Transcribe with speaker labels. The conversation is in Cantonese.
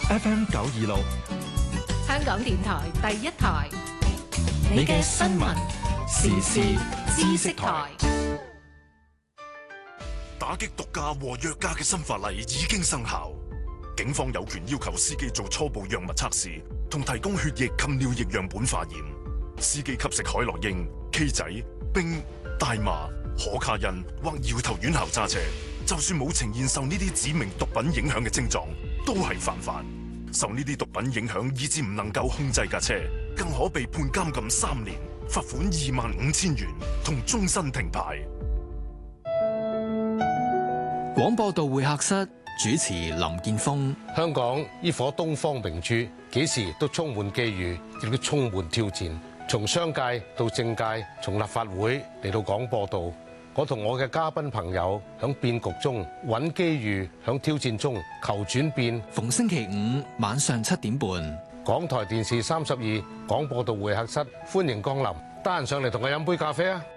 Speaker 1: FM 926，
Speaker 2: 香港電台第一台，
Speaker 1: 你嘅新聞時事知識台。
Speaker 3: 打擊毒駕和藥駕嘅新法例已經生效，警方有權要求司機做初步藥物測試，同提供血液及尿液樣本化驗。司機吸食海洛因、K 仔、冰、大麻、可卡因或搖頭丸後揸車，就算冇呈現受呢啲指明毒品影響嘅症狀，都係犯法。受呢啲毒品影響以致唔能夠控制架車，更可被判監禁3年、罰款25,000元同終身停牌。
Speaker 4: 廣播道會客室主持林健鋒。
Speaker 5: 香港呢顆東方明珠，幾時都充滿機遇，亦都充滿挑戰。從商界到政界，從立法會嚟到廣播道，我同我嘅嘉賓朋友響變局中揾機遇，響挑戰中求轉變。
Speaker 4: 逢星期五晚上7點半，
Speaker 5: 港台電視32廣播道會客室，歡迎光臨。得閒上嚟同我飲杯咖啡啊！